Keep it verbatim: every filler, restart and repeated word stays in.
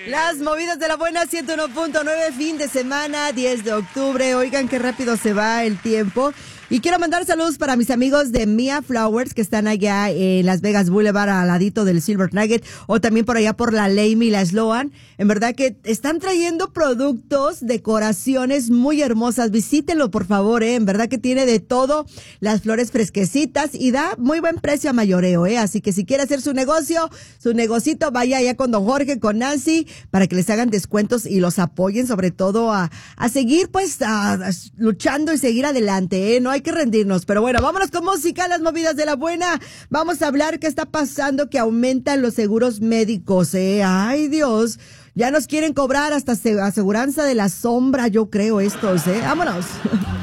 Las movidas de la buena ciento uno punto nueve, fin de semana, diez de octubre. Oigan qué rápido se va el tiempo. Y quiero mandar saludos para mis amigos de Mia Flowers, que están allá en Las Vegas Boulevard, al ladito del Silver Nugget, o también por allá por la Lamy y la Sloan. En verdad que están trayendo productos, decoraciones muy hermosas. Visítenlo, por favor, eh. En verdad que tiene de todo, las flores fresquecitas y da muy buen precio a mayoreo, eh. Así que si quiere hacer su negocio, su negocito, vaya allá con don Jorge, con Nancy, para que les hagan descuentos y los apoyen, sobre todo a, a seguir, pues, a, a, luchando y seguir adelante, eh. No hay que rendirnos, pero bueno, vámonos con música, las movidas de la buena. Vamos a hablar qué está pasando, que aumentan los seguros médicos, eh. Ay, Dios, ya nos quieren cobrar hasta aseguranza de la sombra, yo creo, estos, eh. Vámonos.